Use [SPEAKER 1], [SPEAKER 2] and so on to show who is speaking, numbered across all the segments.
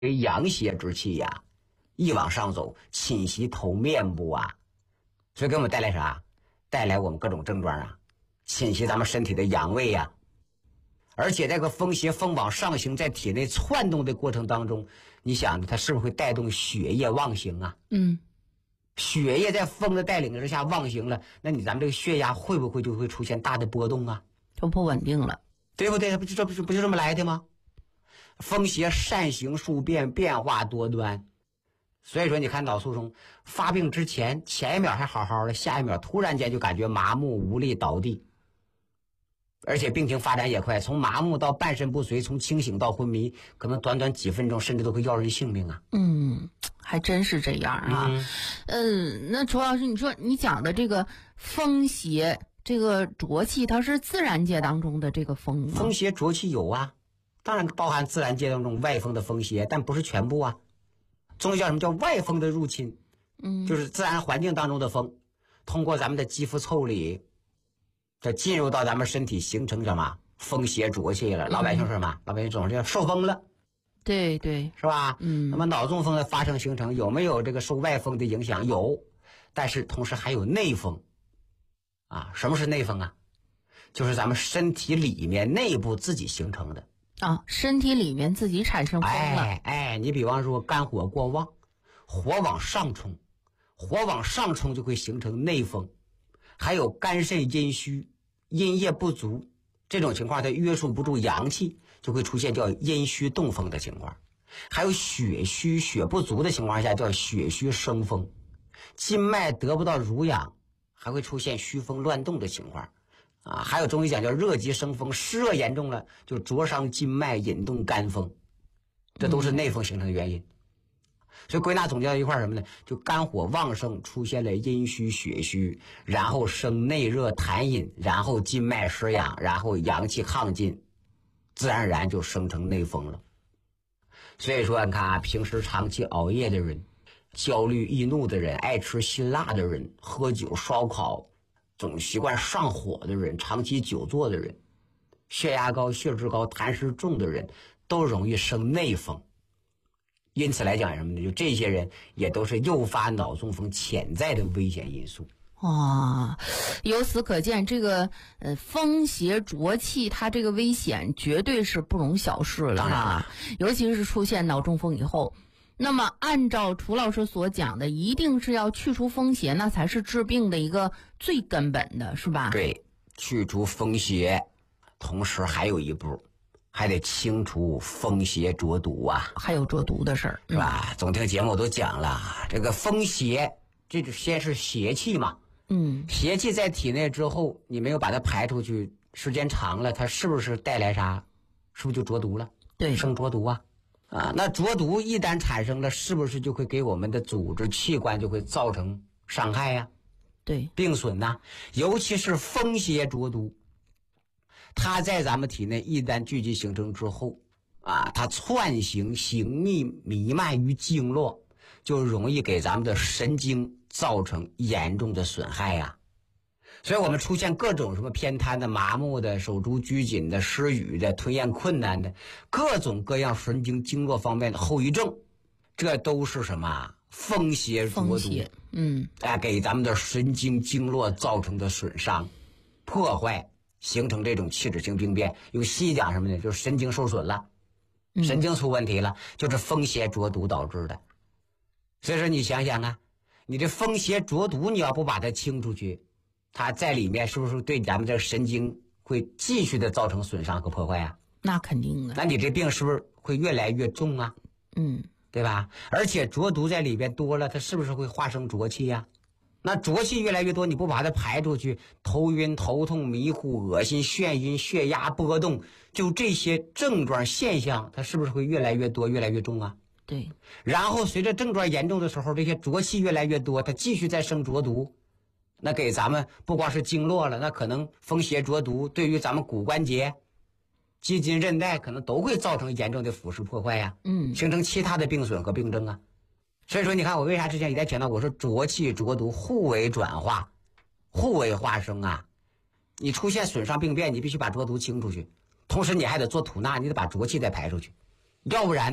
[SPEAKER 1] 为阳邪之气呀，一往上走，侵袭头面部啊，所以给我们带来啥？带来我们各种症状啊，侵袭咱们身体的阳位呀。而且这个风邪风往上行，在体内窜动的过程当中，你想它是不是会带动血液旺行啊？血液在风的带领之下旺行了，那咱们这个血压会不会就会出现大的波动啊？
[SPEAKER 2] 就不稳定了，
[SPEAKER 1] 对不对？不就这么来的吗？风邪善行数变，变化多端。所以说你看脑卒中发病之前，前一秒还好好的，下一秒突然间就感觉麻木无力倒地，而且病情发展也快，从麻木到半身不遂，从清醒到昏迷，可能短短几分钟甚至都会要人性命啊。
[SPEAKER 2] 还真是这样啊。那楚老师，你说你讲的这个风邪，这个浊气，它是自然界当中的这个风吗？
[SPEAKER 1] 风邪浊气有啊，当然包含自然界当中外风的风邪，但不是全部啊。中医叫什么叫外风的入侵？就是自然环境当中的风，通过咱们的肌肤腠理，这进入到咱们身体，形成什么风邪浊气了。老百姓说什么？老百姓总是叫受风了。
[SPEAKER 2] 对对，
[SPEAKER 1] 是吧？那么脑中风的发生形成有没有这个受外风的影响？有，但是同时还有内风啊。什么是内风啊？就是咱们身体里面内部自己形成的
[SPEAKER 2] 啊，身体里面自己产生风了。
[SPEAKER 1] 你比方说肝火过旺，火往上冲，火往上冲就会形成内风。还有肝肾阴虚，阴液不足，这种情况它约束不住阳气，就会出现叫阴虚动风的情况。还有血虚血不足的情况下叫血虚生风，筋脉得不到濡养，还会出现虚风乱动的情况啊。还有中医讲叫热极生风，湿热严重了就灼伤筋脉，引动肝风，这都是内风形成的原因。所以归纳总结到一块什么呢？就肝火旺盛，出现了阴虚血虚，然后生内热痰饮，然后筋脉失养，然后阳气亢进，自然而然就生成内风了。所以说你看啊，平时长期熬夜的人，焦虑易怒的人，爱吃辛辣的人，喝酒烧烤总习惯上火的人，长期久坐的人，血压高血脂高痰湿重的人，都容易生内风。因此来讲什么呢？就这些人也都是诱发脑中风潜在的危险因素。
[SPEAKER 2] 由此可见，这个风邪浊气，它这个危险绝对是不容小视了啊！尤其是出现脑中风以后，那么按照楚老师所讲的，一定是要去除风邪，那才是治病的一个最根本的，是吧？
[SPEAKER 1] 对，去除风邪，同时还有一步，还得清除风邪浊毒啊！
[SPEAKER 2] 还有浊毒的事儿，
[SPEAKER 1] 是吧？总听节目我都讲了，这个风邪，这就先是邪气嘛。邪气在体内之后，你没有把它排出去，时间长了，它是不是带来啥？是不是就浊毒了？
[SPEAKER 2] 对，
[SPEAKER 1] 生浊毒啊！那浊毒一旦产生了，是不是就会给我们的组织器官就会造成伤害呀？
[SPEAKER 2] 对，
[SPEAKER 1] 病损呐，尤其是风邪浊毒，它在咱们体内一旦聚集形成之后啊，它窜行行密弥漫于经络，就容易给咱们的神经造成严重的损害呀。所以我们出现各种什么偏瘫的、麻木的、手足拘谨的、失语的、吞咽困难的，各种各样神经经络方面的后遗症，这都是什么？风邪浊毒，给咱们的神经经络造成的损伤、破坏，形成这种器质性病变。用西医讲什么呢？就是神经受损了，神经出问题了，就是风邪浊毒导致的。所以说你想想啊，你这风邪浊毒你要不把它清出去，它在里面是不是对咱们这神经会继续的造成损伤和破坏啊？
[SPEAKER 2] 那肯定的。
[SPEAKER 1] 那你这病是不是会越来越重啊？对吧？而且浊毒在里边多了，它是不是会化生浊气呀？那浊气越来越多，你不把它排出去，头晕头痛迷糊恶心眩晕血压波动，就这些症状现象，它是不是会越来越多越来越重啊？
[SPEAKER 2] 对。
[SPEAKER 1] 然后随着症状严重的时候，这些浊气越来越多，它继续在生浊毒，那给咱们不光是经络了，那可能风邪浊毒对于咱们骨关节肌筋韧带可能都会造成严重的腐蚀破坏呀，形成其他的病损和病症啊。所以说你看我为啥之前一再强调，我说浊气浊毒互为转化互为化生啊。你出现损伤病变，你必须把浊毒清出去，同时你还得做吐纳，你得把浊气再排出去，要不然呢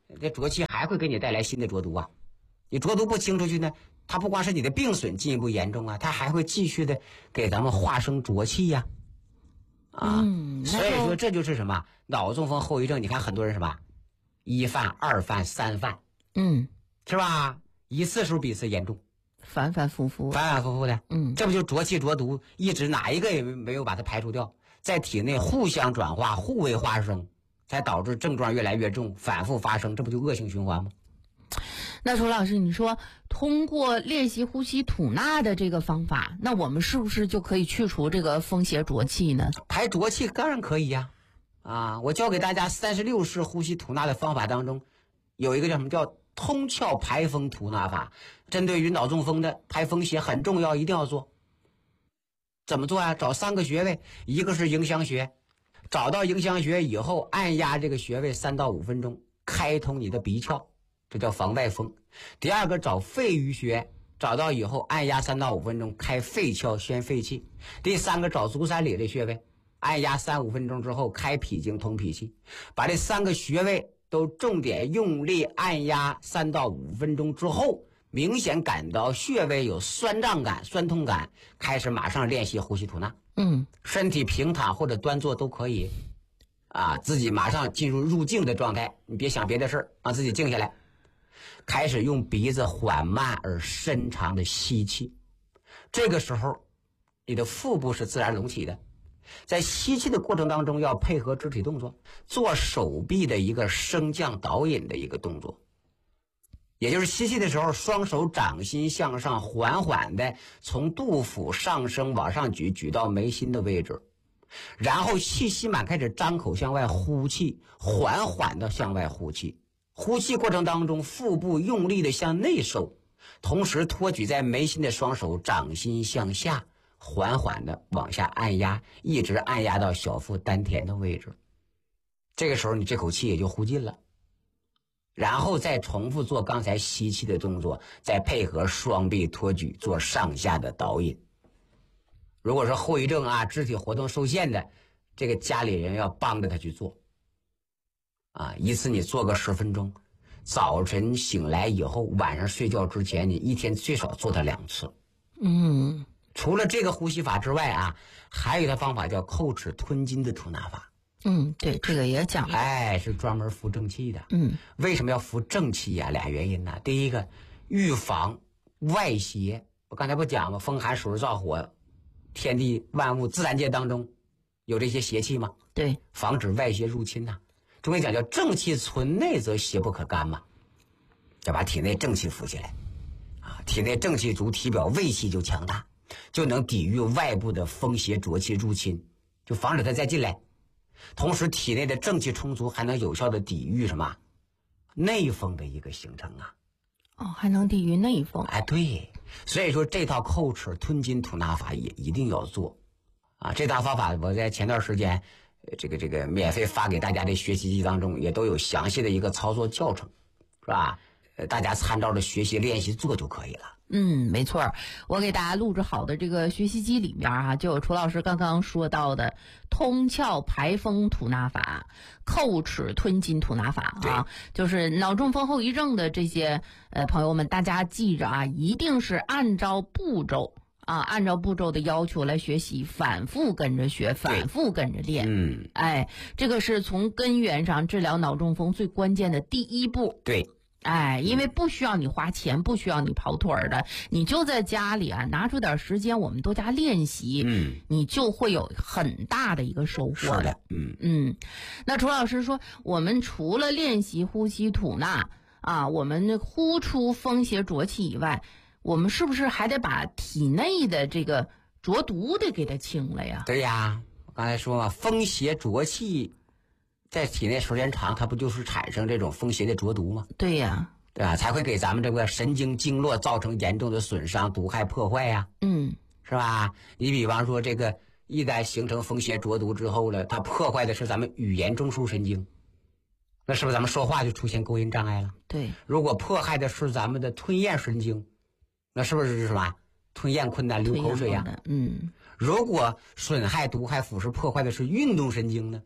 [SPEAKER 1] 这浊气还会给你带来新的浊毒啊。你浊毒不清出去呢，它不光是你的病损进一步严重啊，它还会继续的给咱们化生浊气呀。所以说这就是什么脑中风后遗症。你看很多人什么1犯、2犯、3犯，是吧？一次时候比一次严重，
[SPEAKER 2] 反反复复
[SPEAKER 1] 的，这不就浊气浊毒一直哪一个也没有把它排除掉，在体内互相转化、互为化生，才导致症状越来越重，反复发生，这不就恶性循环吗？
[SPEAKER 2] 那楚老师，你说通过练习呼吸吐纳的这个方法，那我们是不是就可以去除这个风邪浊气呢？
[SPEAKER 1] 排浊气当然可以呀。我教给大家36式呼吸吐纳的方法当中，有一个叫什么叫通窍排风吐纳法，针对于脑中风的排风邪很重要，一定要做。怎么做啊？找3个穴位，一个是迎香穴，找到迎香穴以后，按压这个穴位3到5分钟，开通你的鼻窍，这叫防外风。第二个找肺俞穴，找到以后按压3到5分钟，开肺窍宣肺气。第三个找足三里的穴位，按压3-5分钟之后，开脾经通脾气。把这3个穴位都重点用力按压3到5分钟之后，明显感到穴位有酸胀感、酸痛感，开始马上练习呼吸吐纳。身体平躺或者端坐都可以，自己马上进入入静的状态，你别想别的事儿，让自己静下来，开始用鼻子缓慢而深长的吸气。这个时候你的腹部是自然隆起的，在吸气的过程当中要配合肢体动作，做手臂的一个升降导引的一个动作。也就是吸气的时候，双手掌心向上，缓缓的从肚腹上升往上举，举到眉心的位置，然后气息满开始张口向外呼气，缓缓的向外呼气。呼气过程当中，腹部用力的向内收，同时托举在眉心的双手掌心向下，缓缓的往下按压，一直按压到小腹丹田的位置。这个时候你这口气也就呼尽了，然后再重复做刚才吸气的动作，再配合双臂托举做上下的导引。如果说后遗症肢体活动受限的，这个家里人要帮着他去做一次你做个10分钟，早晨醒来以后，晚上睡觉之前，你一天最少做它2次。除了这个呼吸法之外还有一个方法叫叩齿吞金的吐纳法。
[SPEAKER 2] 对，这个也讲了。
[SPEAKER 1] 是专门服正气的。为什么要服正气呀？2原因呢。第一个，预防外邪。我刚才不讲吗？风寒暑热燥火，天地万物自然界当中有这些邪气吗？
[SPEAKER 2] 对，
[SPEAKER 1] 防止外邪入侵呐。中医讲叫正气存内，则邪不可干嘛。要把体内正气扶起来体内正气足，体表胃气就强大，就能抵御外部的风邪浊气入侵，就防止它再进来。同时体内的正气充足，还能有效的抵御什么内风的一个形成
[SPEAKER 2] 还能抵御内风。
[SPEAKER 1] 对，所以说这套叩齿吞金吐纳法也一定要做这套方法我在前段时间这个免费发给大家的学习机当中也都有详细的一个操作教程，是吧？大家参照着学习练习做就可以了。
[SPEAKER 2] 没错，我给大家录制好的这个学习机里面就有楚老师刚刚说到的通窍排风吐纳法、叩齿吞金吐纳法就是脑中风后遗症的这些朋友们，大家记着一定是按照步骤按照步骤的要求来学习，反复跟着学，反复跟着练。这个是从根源上治疗脑中风最关键的第一步。
[SPEAKER 1] 对。
[SPEAKER 2] 因为不需要你花钱，不需要你跑腿儿的，你就在家里拿出点时间，我们多加练习，你就会有很大的一个收获的。那楚老师说，我们除了练习呼吸吐纳我们呼出风邪浊气以外，我们是不是还得把体内的这个浊毒得给它清了呀？
[SPEAKER 1] 对呀，我刚才说嘛，风邪浊气在体内时间长，它不就是产生这种风邪的浊毒吗？
[SPEAKER 2] 对呀，
[SPEAKER 1] 对吧？才会给咱们这个神经经络造成严重的损伤、毒害、破坏呀。是吧？你比方说这个一旦形成风邪浊毒之后了，它破坏的是咱们语言中枢神经，那是不是咱们说话就出现勾音障碍了？
[SPEAKER 2] 对。
[SPEAKER 1] 如果迫害的是咱们的吞咽神经，那是不是什么吞咽困难、流口水呀？如果损害、毒害、腐蚀、破坏的是运动神经呢？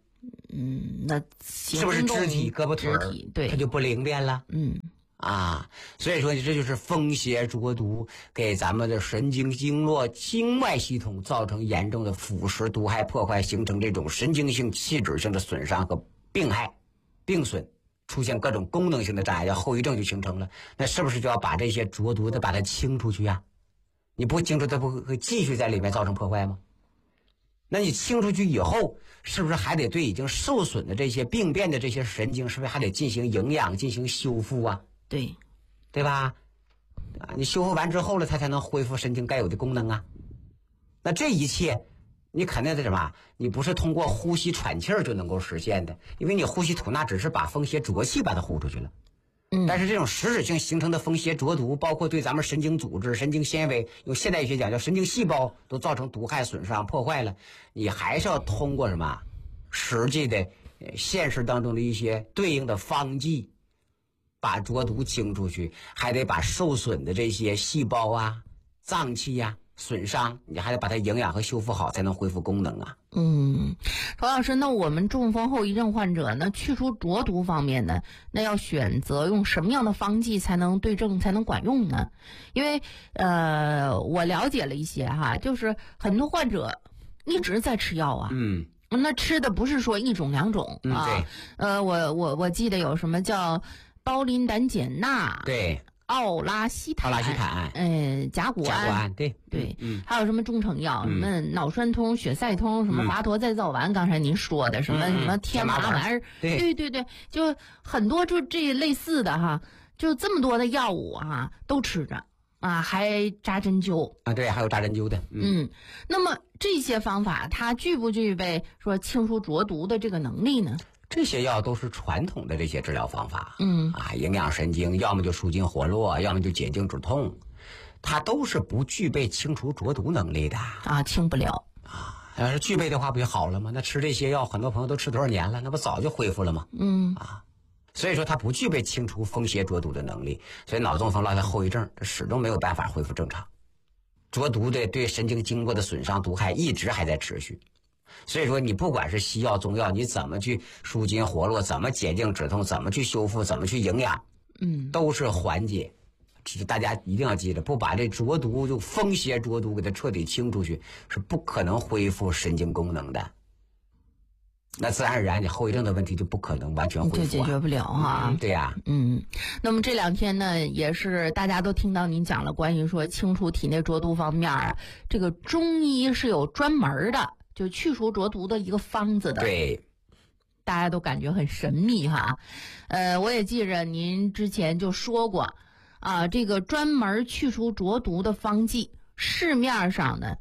[SPEAKER 2] 那
[SPEAKER 1] 是不是肢体胳膊腿儿
[SPEAKER 2] 对，
[SPEAKER 1] 它就不灵便了？所以说这就是风邪浊毒给咱们的神经经络经脉系统造成严重的腐蚀毒害破坏，形成这种神经性器质性的损伤和病害病损，出现各种功能性的障碍，叫后遗症就形成了。那是不是就要把这些浊毒的把它清出去啊？你不清除它不会继续在里面造成破坏吗？那你清出去以后，是不是还得对已经受损的这些病变的这些神经，是不是还得进行营养进行修复啊？
[SPEAKER 2] 对
[SPEAKER 1] 吧？你修复完之后了，它才能恢复神经该有的功能啊。那这一切你肯定是什么？你不是通过呼吸喘气儿就能够实现的，因为你呼吸吐纳只是把风邪浊气把它呼出去了。但是这种实质性形成的风邪浊毒，包括对咱们神经组织、神经纤维，用现代医学讲叫神经细胞，都造成毒害、损伤、破坏了。你还是要通过什么实际的现实当中的一些对应的方剂，把浊毒清出去，还得把受损的这些细胞啊、脏器呀、损伤，你还得把它营养和修复好，才能恢复功能啊。
[SPEAKER 2] 曹老师，那我们中风后遗症患者呢，去除浊毒方面呢，那要选择用什么样的方剂才能对症才能管用呢？因为我了解了一些哈，就是很多患者一直在吃药啊。那吃的不是说一种两种啊。我记得有什么叫胞磷胆碱钠。
[SPEAKER 1] 对。
[SPEAKER 2] 奥拉西坦，甲钴胺，
[SPEAKER 1] 对，
[SPEAKER 2] 还有什么中成药，什么脑栓通、血塞通，什么华佗再造丸，刚才您说的什么天麻丸儿，对，就很多就这类似的哈，就这么多的药物哈都吃着啊，还扎针灸
[SPEAKER 1] 啊，对，还有扎针灸的，
[SPEAKER 2] 那么这些方法它具不具备说清除浊毒的这个能力呢？
[SPEAKER 1] 这些药都是传统的这些治疗方法，营养神经，要么就舒筋活络，要么就解痉止痛，它都是不具备清除浊毒能力的
[SPEAKER 2] 啊，清不了
[SPEAKER 1] 啊。要是具备的话，不就好了吗？那吃这些药，很多朋友都吃多少年了，那不早就恢复了吗？所以说它不具备清除风邪浊毒的能力，所以脑中风落下后遗症，这始终没有办法恢复正常。浊毒的对神经经络的损伤毒害一直还在持续。所以说你不管是西药中药，你怎么去舒筋活络，怎么解痉止痛，怎么去修复，怎么去营养，都是缓解。只是大家一定要记着，不把这浊毒就风邪浊毒给它彻底清出去，是不可能恢复神经功能的。那自然而然你后遗症的问题就不可能完全恢复，
[SPEAKER 2] 就解决不了哈。
[SPEAKER 1] 对呀。
[SPEAKER 2] 那么这两天呢，也是大家都听到您讲了关于说清除体内浊毒方面啊，这个中医是有专门的就去除浊毒的一个方子的。
[SPEAKER 1] 对，
[SPEAKER 2] 大家都感觉很神秘哈。我也记着您之前就说过啊，这个专门去除浊毒的方剂，市面上呢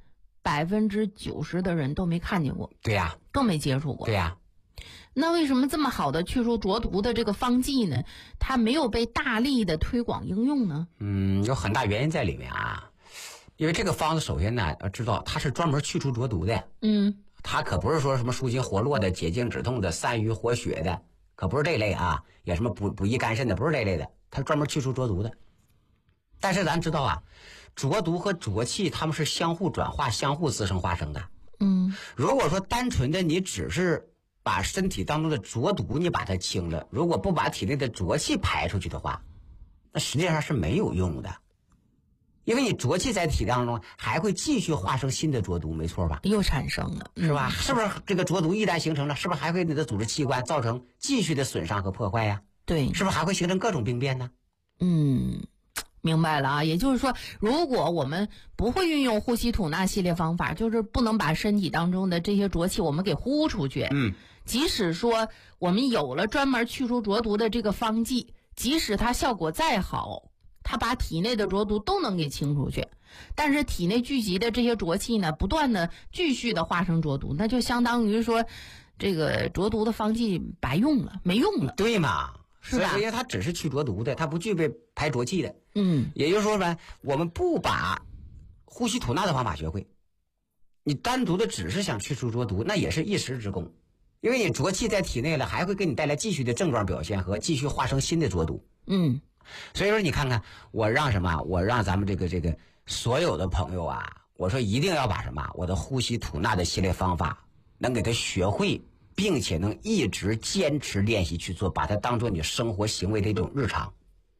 [SPEAKER 2] 90%的人都没看见过。
[SPEAKER 1] 对呀，
[SPEAKER 2] 更没接触过。
[SPEAKER 1] 对呀。
[SPEAKER 2] 那为什么这么好的去除浊毒的这个方剂呢，它没有被大力的推广应用呢？
[SPEAKER 1] 有很大原因在里面啊。因为这个方子首先呢，要知道它是专门去除浊毒的。它可不是说什么舒筋活络的、解痉止痛的、散瘀活血的，可不是这类啊。也什么补益肝肾的，不是这类的，它是专门去除浊毒的。但是咱知道啊，浊毒和浊气它们是相互转化、相互滋生化生的。如果说单纯的你只是把身体当中的浊毒你把它清了，如果不把体内的浊气排出去的话，那实际上是没有用的。因为你浊气在体当中还会继续化生新的浊毒，没错吧？
[SPEAKER 2] 又产生了，
[SPEAKER 1] 是吧？是不是这个浊毒一旦形成了，是不是还会你的组织器官造成继续的损伤和破坏呀？
[SPEAKER 2] 对，
[SPEAKER 1] 是不是还会形成各种病变呢？
[SPEAKER 2] 明白了啊。也就是说，如果我们不会运用呼吸吐纳系列方法，就是不能把身体当中的这些浊气我们给呼出去。即使说我们有了专门去除浊毒的这个方剂，即使它效果再好，它把体内的浊毒都能给清出去，但是体内聚集的这些浊气呢，不断的继续的化生浊毒，那就相当于说这个浊毒的方剂白用了，没用了。
[SPEAKER 1] 对嘛？
[SPEAKER 2] 是吧？
[SPEAKER 1] 所以它只是去浊毒的，它不具备排浊气的。
[SPEAKER 2] 也
[SPEAKER 1] 就是说呢，我们不把呼吸吐纳的方法学会，你单独的只是想去除浊毒，那也是一时之功。因为你浊气在体内了，还会给你带来继续的症状表现和继续化生新的浊毒。所以说你看看，我让咱们这个所有的朋友啊，我说一定要把我的呼吸吐纳的系列方法能给他学会， 并且能一直坚持练习去做，把它当做你生活行为的一种日常。